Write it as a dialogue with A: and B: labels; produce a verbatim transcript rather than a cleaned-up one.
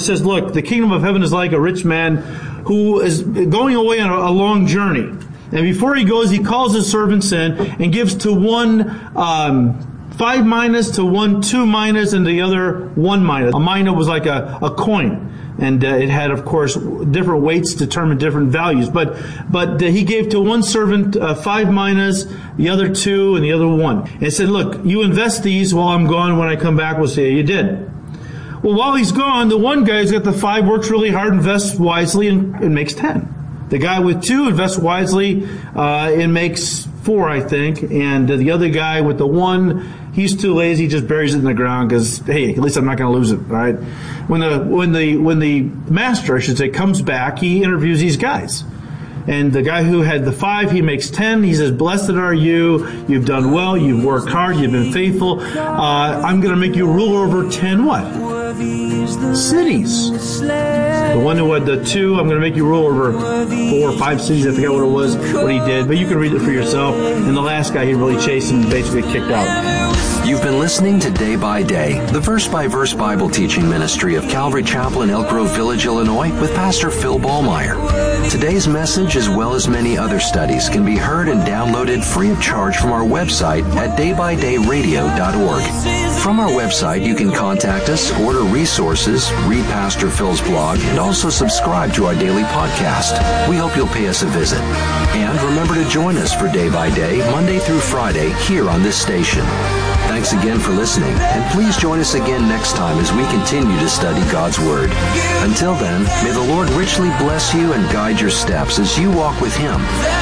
A: says, look, the kingdom of heaven is like a rich man who is going away on a, a long journey. And before he goes, he calls his servants in and gives to one um, five minas, to one two minas, and the other one mina. A mina was like a, a coin. And uh, it had, of course, different weights determine different values. But but uh, he gave to one servant uh, five minas, the other two, and the other one. And said, look, you invest these while I'm gone. When I come back, we'll say you did. Well, while he's gone, the one guy's got the five, works really hard, invests wisely, and, and makes ten. The guy with two invests wisely uh, and makes four, I think. And uh, the other guy with the one, he's too lazy, just buries it in the ground because, hey, at least I'm not going to lose it, right? When the when the when the master, I should say, comes back, he interviews these guys. And the guy who had the five, he makes ten. He says, blessed are you. You've done well. You've worked hard. You've been faithful. Uh, I'm going to make you ruler over ten what? Cities. The one who had the two, I'm going to make you rule over four or five cities. I forget what it was, what he did. But you can read it for yourself. And the last guy, he really chased and basically kicked out.
B: You've been listening to Day by Day, the verse-by-verse Bible teaching ministry of Calvary Chapel in Elk Grove Village, Illinois, with Pastor Phil Ballmeyer. Today's message, as well as many other studies, can be heard and downloaded free of charge from our website at day by day radio dot org. From our website, you can contact us, order resources, read Pastor Phil's blog, and also subscribe to our daily podcast. We hope you'll pay us a visit. And remember to join us for Day by Day, Monday through Friday, here on this station. Thanks again for listening, and please join us again next time as we continue to study God's Word. Until then, may the Lord richly bless you and guide your steps as you walk with Him.